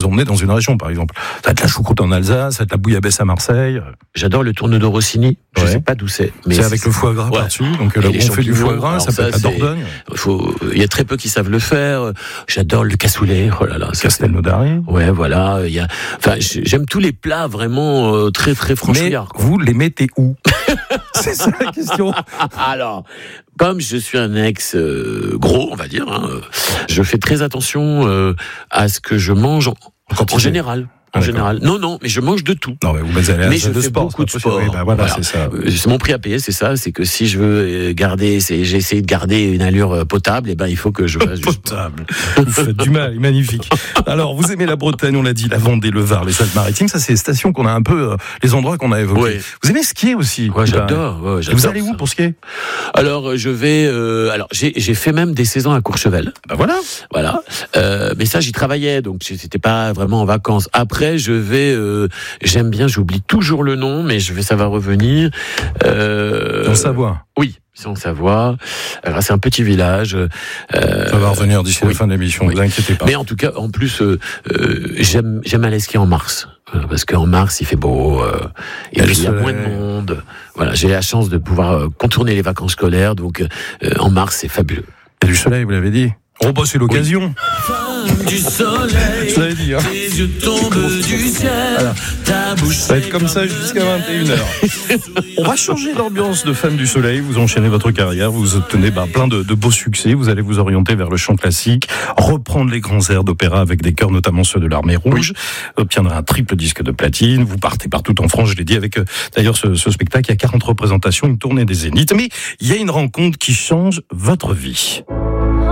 emmener dans une région, par exemple. Ça va être la choucroute en Alsace, ça va être la bouillabaisse à Marseille. J'adore le tourne de Rossini. Je sais pas d'où c'est. Mais c'est avec le foie gras par-dessus. Donc là, on fait du foie gras, ça peut être à Dordogne. Il y a très peu qui savent le faire. J'adore le cassoulet. Oh là là. Castelnaudary. Ouais, voilà. J'aime tous les plats vraiment très, très franchouillards. Mais vous les mettez où? C'est ça la question. Alors, comme je suis un ex gros, on va dire, je fais très attention à ce que je mange en général. En général. Non, mais je mange de tout. Non, mais vous allez à la salle de sport. Beaucoup de sport. Oui, voilà, c'est ça. C'est mon prix à payer, c'est ça. C'est que si je veux j'ai essayé de garder une allure potable, et ben il faut que je fasse potable. Vous faites du mal, magnifique. Alors, vous aimez la Bretagne, on l'a dit, la Vendée, le Var, les Alpes-Maritimes. Ça, c'est les stations qu'on a un peu, les endroits qu'on a évoqués. Ouais. Vous aimez skier aussi? Ouais, j'adore. Ouais, vous allez où pour skier? Alors, je vais. J'ai fait même des saisons à Courchevel. Ben voilà. Mais ça, j'y travaillais, donc c'était pas vraiment en vacances. Après, je vais, j'aime bien, j'oublie toujours le nom, mais ça va revenir. En Savoie. Oui, c'est en Savoie. Alors, c'est un petit village. Ça va revenir d'ici la fin de l'émission, ne vous inquiétez pas. Mais en tout cas, en plus, j'aime aller skier en mars. Parce qu'en mars, il fait beau, et puis il y a moins de monde. Voilà, j'ai la chance de pouvoir contourner les vacances scolaires, donc en mars, c'est fabuleux. Il y a du soleil, vous l'avez dit. Oh, bah, c'est l'occasion. Du soleil, je l'avais dit, hein. Tes yeux tombent du ciel, voilà. Ta bouche. Ça va être comme ça jusqu'à 21h. On va changer d'ambiance de fan du soleil. Vous enchaînez votre carrière, vous obtenez plein de beaux succès. Vous allez vous orienter vers le chant classique, reprendre les grands airs d'opéra avec des chœurs, notamment ceux de l'Armée Rouge. Obtiendrez un triple disque de platine. Vous partez partout en France, je l'ai dit, avec d'ailleurs ce spectacle. Il y a 40 représentations, une tournée des Zéniths. Mais il y a une rencontre qui change votre vie.